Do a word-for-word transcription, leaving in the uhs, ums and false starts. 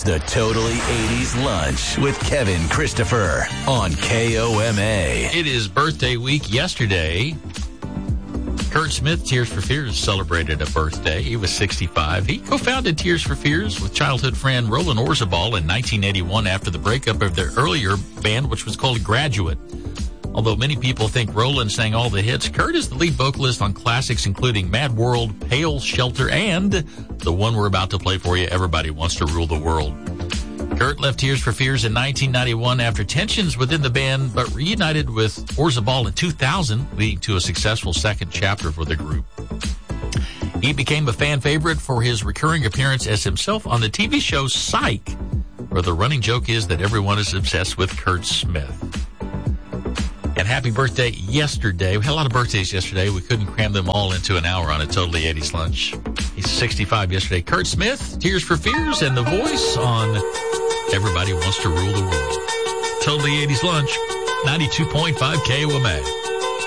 It's the Totally eighties Lunch with Kevin Christopher on K O M A. It is birthday week yesterday. Kurt Smith, Tears for Fears, celebrated a birthday. He was sixty-five. He co-founded Tears for Fears with childhood friend Roland Orzabal in nineteen eighty-one after the breakup of their earlier band, which was called Graduate. Although many people think Roland sang all the hits, Kurt is the lead vocalist on classics including Mad World, Pale Shelter, and the one we're about to play for you, Everybody Wants to Rule the World. Kurt left Tears for Fears in nineteen ninety-one after tensions within the band, but reunited with Orzabal in two thousand, leading to a successful second chapter for the group. He became a fan favorite for his recurring appearance as himself on the T V show Psych, where the running joke is that everyone is obsessed with Kurt Smith. And happy birthday yesterday. We had a lot of birthdays yesterday. We couldn't cram them all into an hour on a Totally eighties Lunch. He's sixty-five yesterday. Kurt Smith, Tears for Fears, and the voice on Everybody Wants to Rule the World. Totally eighties Lunch, ninety-two point five K O M A.